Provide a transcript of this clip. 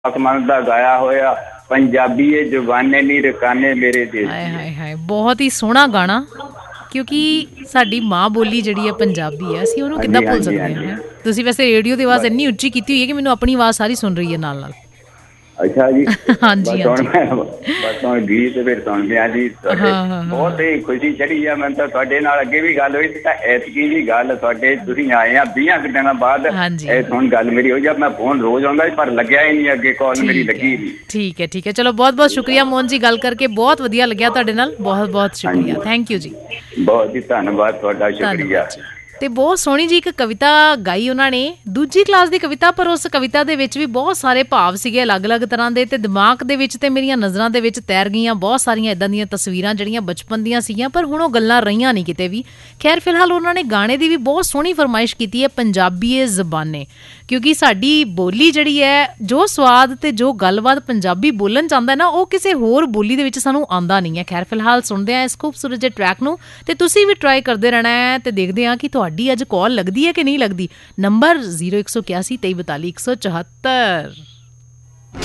ਆਸਮਾਨ ਦਾ ਗਾਇਆ ਹੋਇਆ ਪੰਜਾਬੀ ਏ ਜਵਾਨੇ ਨੀ ਰਕਾਨੇ ਮੇਰੇ ਦੇਸ਼। ਹਾਏ ਹਾਏ ਹਾਏ, ਬਹੁਤ ਹੀ ਸੋਹਣਾ ਗਾਣਾ, ਕਿਉਂਕਿ ਸਾਡੀ ਮਾਂ ਬੋਲੀ ਜਿਹੜੀ ਹੈ ਪੰਜਾਬੀ ਹੈ, ਅਸੀਂ ਉਹਨੂੰ ਕਿੱਦਾਂ ਭੁੱਲ ਸਕਦੇ ਹਾਂ। ਤੁਸੀਂ ਵੈਸੇ ਰੇਡੀਓ ਦੀ ਆਵਾਜ਼ ਇੰਨੀ ਉੱਚੀ ਕੀਤੀ ਹੋਈ ਹੈ ਕਿ ਮੈਨੂੰ ਆਪਣੀ ਆਵਾਜ਼ ਸਾਰੀ ਸੁਣ ਰਹੀ ਹੈ ਨਾਲ ਨਾਲ। ਅੱਛਾ ਜੀ। ਹਾਂਜੀ ਹਾਂਜੀ। ਬਸ ਹੁਣ ਗੀਤ ਫਿਰ ਸੁਣਦੇ ਆ ਜੀ। ਬਹੁਤ ਹੀ ਖੁਸ਼ੀ ਚੜੀ ਆ ਮੈਨੂੰ ਤਾਂ, ਤੁਹਾਡੇ ਨਾਲ ਅੱਗੇ ਵੀ ਗੱਲ ਹੋਈ ਸੀ ਤਾਂ ਐਤਕੀ ਵੀ ਗੱਲ ਤੁਹਾਡੇ, ਤੁਸੀਂ ਆਏ ਆ 20 ਦਿਨਾਂ ਬਾਅਦ, ਹੁਣ ਗੱਲ ਮੇਰੀ ਹੋਈ। ਮੈਂ ਫੋਨ ਰੋਜ਼ ਆਉਂਦਾ ਪਰ ਲੱਗਿਆ ਹੀ ਨਹੀਂ, ਅੱਗੇ ਕਾਲ ਮੇਰੀ ਲੱਗੀ ਨਹੀਂ। ਠੀਕ ਹੈ ਠੀਕ ਹੈ, ਚਲੋ ਬਹੁਤ ਬਹੁਤ ਸ਼ੁਕਰੀਆ ਮੋਹਨ ਜੀ, ਗੱਲ ਕਰਕੇ ਬਹੁਤ ਵਧੀਆ ਲੱਗਿਆ ਤੁਹਾਡੇ ਨਾਲ, ਬਹੁਤ ਬਹੁਤ ਸ਼ੁਕਰੀਆ, ਥੈਂਕ ਯੂ ਜੀ। ਬਹੁਤ ਹੀ ਧੰਨਵਾਦ ਤੁਹਾਡਾ, ਸ਼ੁਕਰੀਆ। ਤੇ ਬਹੁਤ ਸੋਹਣੀ ਜੀ ਇੱਕ ਕਵਿਤਾ ਗਾਈ ਉਹਨਾਂ ਨੇ, ਦੂਜੀ ਕਲਾਸ ਦੀ ਕਵਿਤਾ, ਪਰ ਉਸ ਕਵਿਤਾ ਦੇ ਵਿੱਚ ਵੀ ਬਹੁਤ ਸਾਰੇ ਭਾਵ ਸੀਗੇ ਅਲੱਗ-ਅਲੱਗ ਤਰ੍ਹਾਂ ਦੇ, ਤੇ ਦਿਮਾਗ ਦੇ ਵਿੱਚ ਤੇ ਮੇਰੀਆਂ ਨਜ਼ਰਾਂ ਦੇ ਵਿੱਚ ਤੈਰ ਗਈਆਂ ਬਹੁਤ ਸਾਰੀਆਂ ਇਦਾਂ ਦੀਆਂ ਤਸਵੀਰਾਂ ਜਿਹੜੀਆਂ ਬਚਪਨ ਦੀਆਂ ਸੀਗੀਆਂ, ਪਰ ਹੁਣ ਉਹ ਗੱਲਾਂ ਰਹੀਆਂ ਨਹੀਂ ਕਿਤੇ ਵੀ। ਖੈਰ ਫਿਲਹਾਲ ਉਹਨਾਂ ਨੇ ਗਾਣੇ ਦੀ ਵੀ ਬਹੁਤ ਸੋਹਣੀ ਫਰਮਾਇਸ਼ ਕੀਤੀ ਹੈ, ਪੰਜਾਬੀ ਏ ਜ਼ਬਾਨੇ, ਕਿਉਂਕਿ ਸਾਡੀ ਬੋਲੀ ਜਿਹੜੀ ਹੈ, ਜੋ ਸਵਾਦ ਤੇ ਜੋ ਗੱਲਬਾਤ ਪੰਜਾਬੀ ਬੋਲਣ ਚਾਹੁੰਦਾ ਨਾ, ਉਹ ਕਿਸੇ ਹੋਰ ਬੋਲੀ ਦੇ ਵਿੱਚ ਸਾਨੂੰ ਆਉਂਦਾ ਨਹੀਂ ਹੈ। ਖੈਰ ਫਿਲਹਾਲ ਸੁਣਦੇ ਹਾਂ ਇਸ ਖੂਬਸੂਰਤ ਜਿਹੇ ਟਰੈਕ ਨੂੰ, ਤੇ ਤੁਸੀਂ ਵੀ ਟਰਾਈ ਕਰਦੇ ਰਹਿਣਾ ਹੈ, ਤੇ ਦੇਖਦੇ ਹਾਂ ਕਿ ਤੁਹਾਡੀ ਅੱਜ ਕਾਲ ਲੱਗਦੀ ਹੈ ਕਿ ਨਹੀਂ ਲੱਗਦੀ। ਨੰਬਰ 0181 2342 174।